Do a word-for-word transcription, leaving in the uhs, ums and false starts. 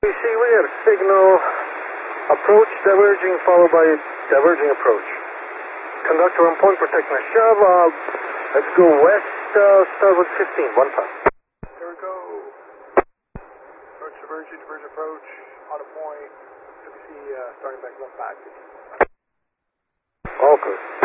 We see we have signal approach diverging followed by diverging approach. Conductor on point, protect my shove. Uh, let's go west, uh, starboard fifteen, one five. There we go. Approach diverging, divergent approach, on a point. W C uh, starting back one five. All good.